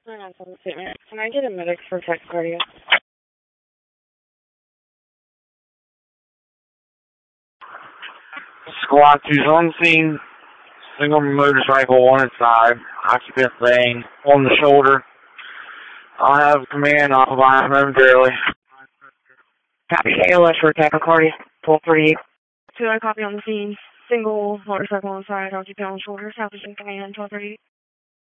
Statement. Can I get a medic for tachycardia? Squad 2's on scene. Single motorcycle on its side. Occupant laying on the shoulder. I'll have command off of line momentarily. Copy ALS for tachycardia. 1238. 2, I copy on the scene. Single motorcycle on the side. Occupant on the shoulder. Southeastern command 1238.